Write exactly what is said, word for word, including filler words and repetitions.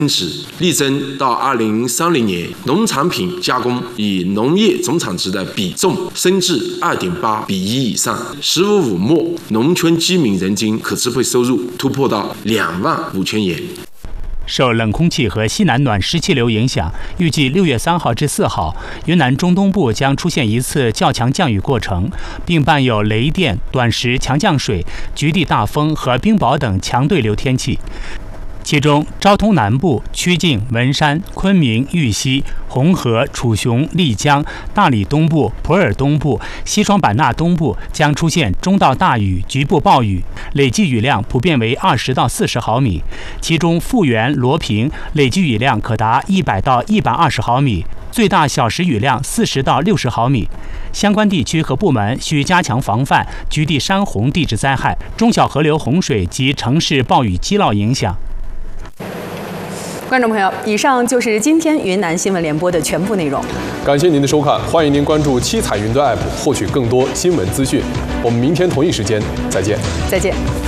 因此，力争到二零三零年，农产品加工以农业总产值的比重升至二点八比一以上。十五五末，农村居民人均可支配收入突破到两万五千元。 受冷空气和西南暖湿气流影响，预计六月三号至四号，云南中东部将出现一次较强降雨过程，并伴有雷电、短时强降水、局地大风和冰雹等强对流天气。其中，昭通南部、曲靖、文山、昆明、玉溪、红河、楚雄、丽江、大理东部、普洱东部、西双版纳东部将出现中到大雨、局部暴雨，累计雨量普遍为二十到四十毫米。其中，富源、罗平累计雨量可达一百到一百二十毫米，最大小时雨量四十到六十毫米。相关地区和部门需加强防范局地山洪地质灾害、中小河流洪水及城市暴雨积涝影响。 观众朋友，以上就是今天云南新闻联播的全部内容。 感谢您的收看，欢迎您关注七彩云端 A P P 获取更多新闻资讯。我们明天同一时间再见。 再见。